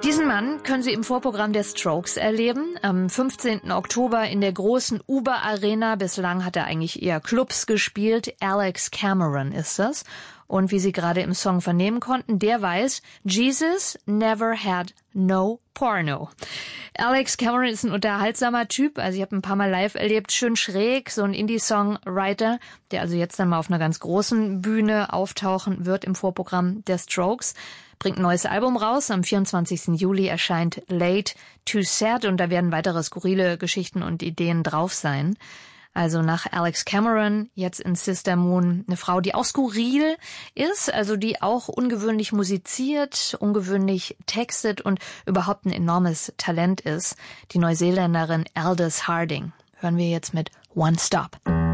Diesen Mann können Sie im Vorprogramm der Strokes erleben. Am 15. Oktober in der großen Uber Arena. Bislang hat er eigentlich eher Clubs gespielt. Alex Cameron ist das. Und wie Sie gerade im Song vernehmen konnten, der weiß, Jesus never had no porno. Alex Cameron ist ein unterhaltsamer Typ. Also ich habe ein paar Mal live erlebt. Schön schräg, so ein Indie-Songwriter, der also jetzt dann mal auf einer ganz großen Bühne auftauchen wird im Vorprogramm der Strokes. Bringt ein neues Album raus. Am 24. Juli erscheint Late Too Sad und da werden weitere skurrile Geschichten und Ideen drauf sein. Also nach Alex Cameron, jetzt in Sister Moon, eine Frau, die auch skurril ist, also die auch ungewöhnlich musiziert, ungewöhnlich textet und überhaupt ein enormes Talent ist. Die Neuseeländerin Aldous Harding. Hören wir jetzt mit One Stop.